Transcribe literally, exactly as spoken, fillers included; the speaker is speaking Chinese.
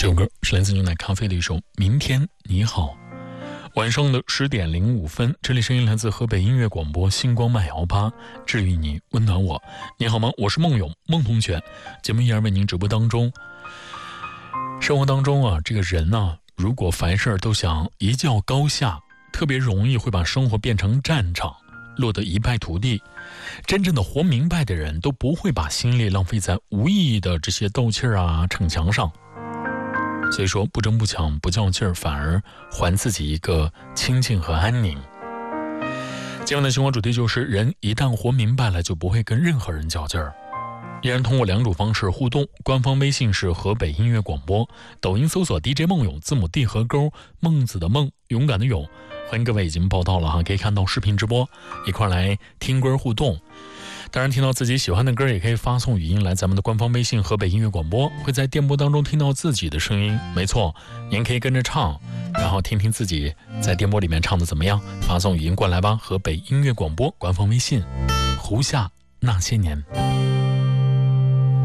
这首歌是来自牛奶咖啡的一首《明天你好》。晚上的十点零五分，这里声音来自河北音乐广播星光慢摇吧，治愈你，温暖我。你好吗？我是梦勇，梦同学。节目依然为您直播当中。生活当中啊，这个人呢、啊，如果凡事都想一较高下，特别容易会把生活变成战场，落得一败涂地。真正的活明白的人都不会把心力浪费在无意义的这些斗气儿啊、逞强上。所以说，不争不抢不较劲儿，反而还自己一个清静和安宁。今晚的生活主题就是：人一旦活明白了，就不会跟任何人较劲儿。依然通过两种方式互动，官方微信是河北音乐广播，抖音搜索 D J 梦勇，字母 D 和勾，孟子的孟，勇敢的勇。欢迎各位已经报到了哈，可以看到视频直播，一块来听歌互动。当然，听到自己喜欢的歌，也可以发送语音来咱们的官方微信河北音乐广播，会在电波当中听到自己的声音。没错，您可以跟着唱，然后听听自己在电波里面唱的怎么样，发送语音过来吧。河北音乐广播官方微信，胡夏那些年。